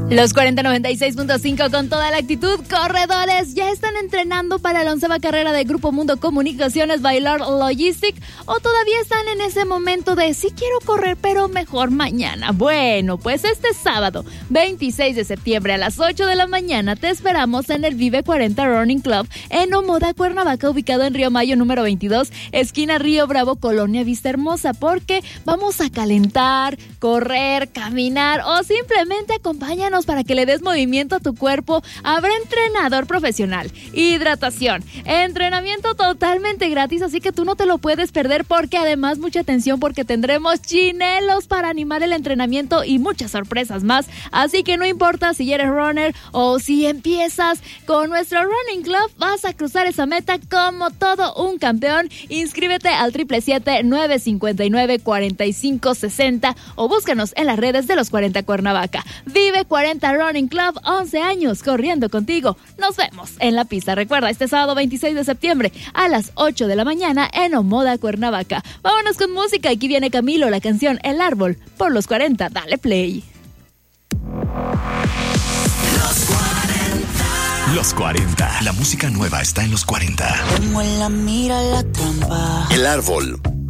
Los 4096.5 con toda la actitud. Corredores ya están entrenando para la 11ª carrera de Grupo Mundo Comunicaciones Bailar Logistic, o todavía están en ese momento de sí quiero correr pero mejor mañana. Bueno, pues este sábado 26 de septiembre a las 8 de la mañana te esperamos en el Vive 40 Running Club en Omoda, Cuernavaca, ubicado en Río Mayo número 22, esquina Río Bravo, Colonia Vista Hermosa, porque vamos a calentar, correr, caminar o simplemente acompáñanos para que le des movimiento a tu cuerpo. Habrá entrenador profesional, hidratación, entrenamiento totalmente gratis, así que tú no te lo puedes perder, porque además mucha atención porque tendremos chinelos para animar el entrenamiento y muchas sorpresas más. Así que no importa si eres runner o si empiezas con nuestro Running Club, vas a cruzar esa meta como todo un campeón. Inscríbete al 777-959-4560 o búscanos en las redes de los 40 Cuernavaca. Vive 40 Running Club, 11 años corriendo contigo. Nos vemos en la pista. Recuerda, este sábado 26 de septiembre a las 8 de la mañana en Omoda, Cuernavaca. Vámonos con música. Aquí viene Camilo, la canción El Árbol por los 40. Dale play. Los 40. La música nueva está en los 40. Tengo en la mira la trampa. El Árbol